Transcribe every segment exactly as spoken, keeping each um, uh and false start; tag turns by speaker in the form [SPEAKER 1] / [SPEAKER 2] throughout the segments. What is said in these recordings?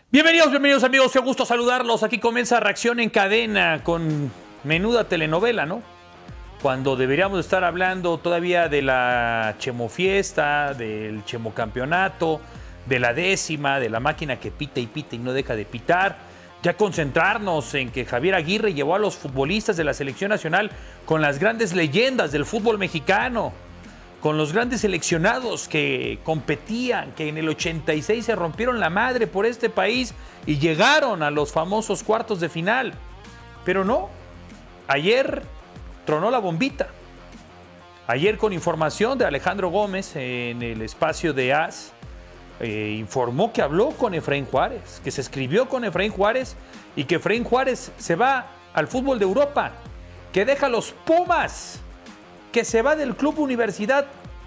[SPEAKER 1] Bienvenidos, bienvenidos amigos, qué gusto saludarlos. Aquí comienza Reacción en Cadena con menuda telenovela, ¿no? Cuando deberíamos estar hablando todavía de la Chemofiesta, del Chemocampeonato, de la décima, de la máquina que pita y pita y no deja de pitar. Ya concentrarnos en que Javier Aguirre llevó a los futbolistas de la selección nacional con las grandes leyendas del fútbol mexicano, con los grandes seleccionados que competían, que en el ochenta y seis se rompieron la madre por este país y llegaron a los famosos cuartos de final. Pero no, ayer tronó la bombita. Ayer, con información de Alejandro Gómez en el espacio de A S, eh, informó que habló con Efraín Juárez, que se escribió con Efraín Juárez y que Efraín Juárez se va al fútbol de Europa, que deja a los Pumas, que se va del Club Universidad.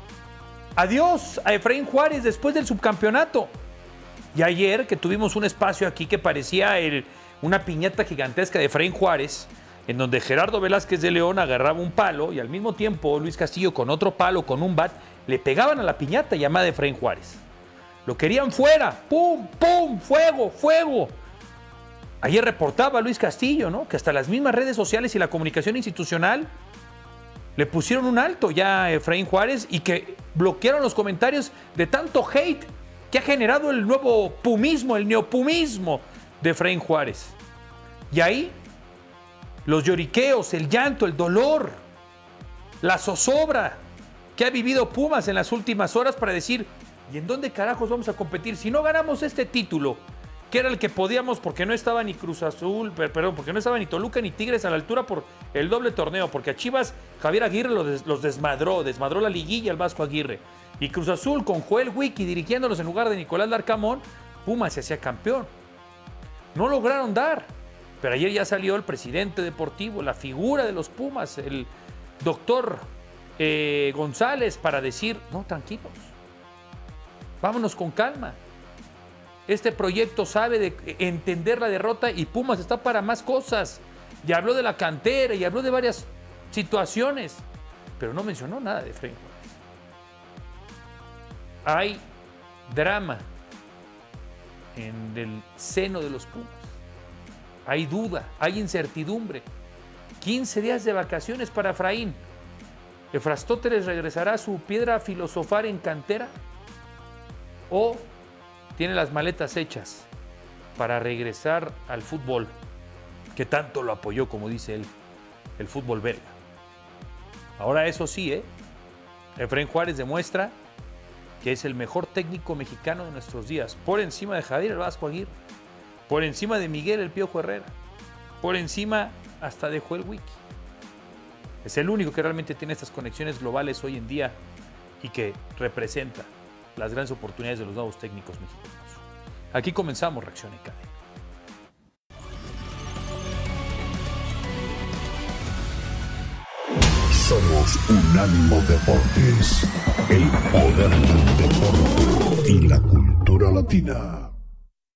[SPEAKER 1] Adiós a Efraín Juárez después del subcampeonato. Y ayer que tuvimos un espacio aquí que parecía el, una piñata gigantesca de Efraín Juárez, en donde Gerardo Velázquez de León agarraba un palo y al mismo tiempo Luis Castillo con otro palo, con un bat, le pegaban a la piñata llamada Efraín Juárez. Lo querían fuera, pum, pum, fuego, fuego. Ayer reportaba Luis Castillo, ¿no?, que hasta las mismas redes sociales y la comunicación institucional le pusieron un alto ya a Efraín Juárez y que bloquearon los comentarios de tanto hate que ha generado el nuevo pumismo, el neopumismo de Efraín Juárez. Y ahí los lloriqueos, el llanto, el dolor, la zozobra que ha vivido Pumas en las últimas horas para decir, ¿y en dónde carajos vamos a competir? Si no ganamos este título, que era el que podíamos, porque no estaba ni Cruz Azul, perdón, porque no estaba ni Toluca ni Tigres a la altura por el doble torneo, porque a Chivas Javier Aguirre los, des, los desmadró, desmadró la liguilla el Vasco Aguirre. Y Cruz Azul con Joel Wiki dirigiéndolos en lugar de Nicolás Larcamón, Pumas se hacía campeón. No lograron dar, pero ayer ya salió el presidente deportivo, la figura de los Pumas, el doctor eh, González, para decir, no, tranquilos, vámonos con calma. Este proyecto sabe de entender la derrota y Pumas está para más cosas. Y habló de la cantera y habló de varias situaciones, pero no mencionó nada de Efraín Juárez. Hay drama en el seno de los Pumas. Hay duda, hay incertidumbre. quince días de vacaciones para Efraín. ¿Efrastóteles regresará a su piedra filosofal en cantera? ¿O tiene las maletas hechas para regresar al fútbol que tanto lo apoyó, como dice él, el fútbol belga? Ahora eso sí, ¿eh? Efraín Juárez demuestra que es el mejor técnico mexicano de nuestros días, por encima de Javier el Vasco Aguirre, por encima de Miguel el Piojo Herrera, por encima hasta de Joel Wiki. Es el único que realmente tiene estas conexiones globales hoy en día y que representa las grandes oportunidades de los nuevos técnicos mexicanos. Aquí comenzamos Reacción en Cadena.
[SPEAKER 2] Somos Unánimo Deportes, el poder del deporte y la cultura latina.